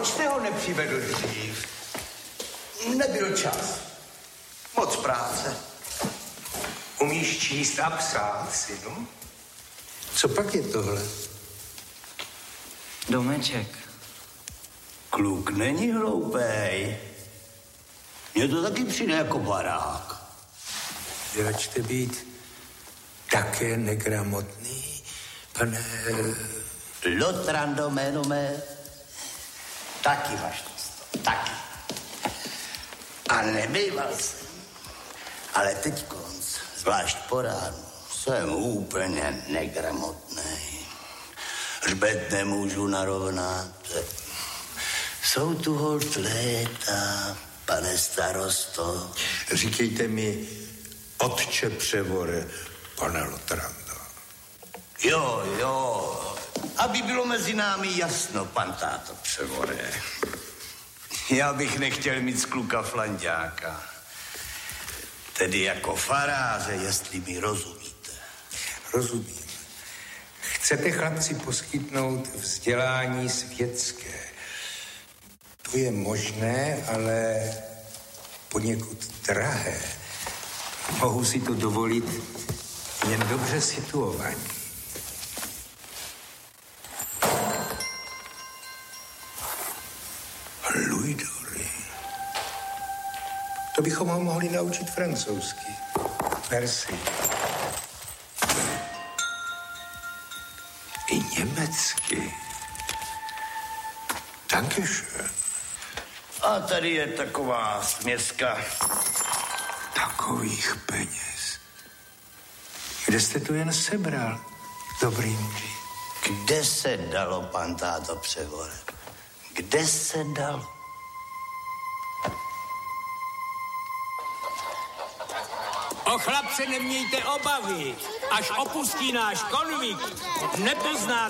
proč jste ho nepřivedl dřív? Nebyl čas. Moc práce. Umíš číst a psát, synu? Co pak je tohle? Domeček. Kluk není hloupej. Mně to taky přijde jako barák. Vyračte být také negramotný, pane... Lotrando jméno mé. Taky máš to, taky. A nebýval jsem. Ale teď konc, zvlášť po ránu, jsem úplně negramotnej. Hřbet nemůžu narovnat. Jsou tu holt léta, pane starosto. Říkejte mi, otče Převore, pane Lotrando. Jo, aby bylo mezi námi jasno, pan táto Převore. Já bych nechtěl mít z kluka flanďáka. Tedy jako faráře, jestli mi rozumíte. Rozumím. Chcete chlapci poskytnout vzdělání světské. To je možné, ale poněkud drahé. Mohu si to dovolit jen dobře situovaní. Luidory. To bychom ho mohli naučit francouzsky. Merci. I německy. Dankeschön. A tady je taková směska. Takových peněz. Kde jste to jen sebral, dobrý muži? Kde se dalo, pan táto Převore? Kde se dalo? O chlapce nemějte obavy, až opustí náš konvikt, nepozná